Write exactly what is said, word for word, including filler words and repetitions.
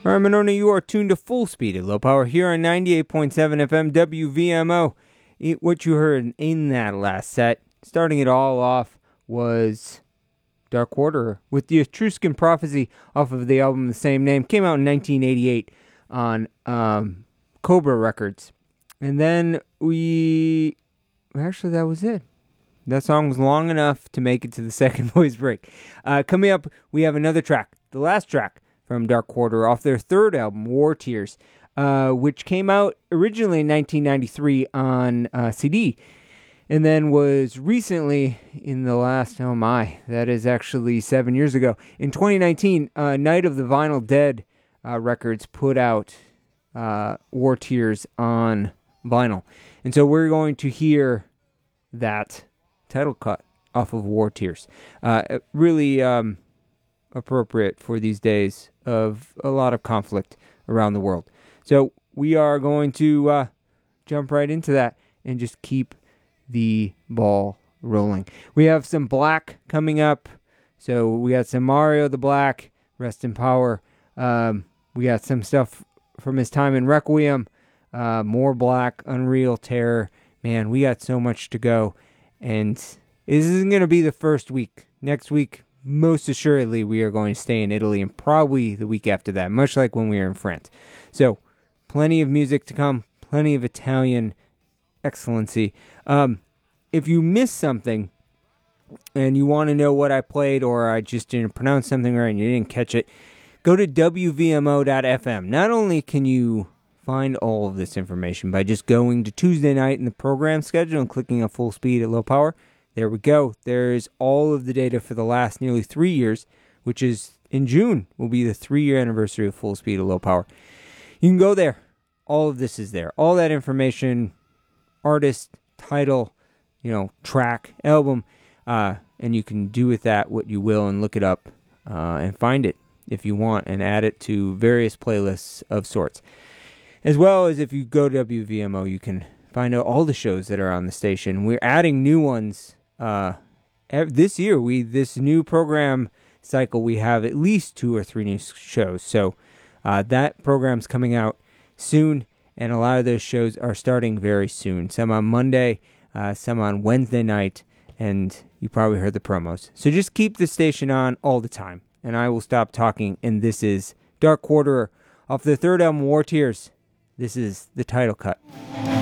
All right, Monona, you are tuned to Full Speed at Low Power here on ninety-eight point seven F M W V M O. It, what you heard in that last set, starting it all off, was Dark Quarter with the Etruscan Prophecy off of the album the same name. Came out in nineteen eighty-eight on um, Cobra Records. And then we... Actually, that was it. That song was long enough to make it to the second voice break. Uh, coming up, we have another track, the last track from Dark Quarter off their third album, War Tears, uh, which came out originally in nineteen ninety-three on uh, C D, and then was recently in the last, oh my, that is actually seven years ago. In twenty nineteen, uh, Night of the Vinyl Dead uh, Records put out uh, War Tears on vinyl. And so we're going to hear that title cut off of War Tears. Uh, really um, appropriate for these days of a lot of conflict around the world. So we are going to uh, jump right into that and just keep the ball rolling. We have some Black coming up. So we got some Mario the Black, rest in power. Um, we got some stuff from his time in Requiem, uh, more Black, Unreal Terror. Man, we got so much to go. And this isn't going to be the first week. Next week, most assuredly, we are going to stay in Italy, and probably the week after that, much like when we were in France. So, plenty of music to come, plenty of Italian excellency. Um, if you missed something and you want to know what I played, or I just didn't pronounce something right and you didn't catch it, go to W V M O dot F M. Not only can you find all of this information by just going to Tuesday night in the program schedule and clicking on Full Speed at Low Power, there we go. There's all of the data for the last nearly three years, which is in June, will be the three-year anniversary of Full Speed at Low Power. You can go there. All of this is there. All that information, artist, title, you know, track, album, uh, and you can do with that what you will and look it up uh, and find it if you want and add it to various playlists of sorts. As well as if you go to W V M O, you can find out all the shows that are on the station. We're adding new ones. Uh, this year, we this new program cycle, we have at least two or three new shows. So uh, that program's coming out soon, and a lot of those shows are starting very soon. Some on Monday, uh, some on Wednesday night, and you probably heard the promos. So just keep the station on all the time, and I will stop talking. And this is Dark Quarter off the third album, War Tears. This is the title cut.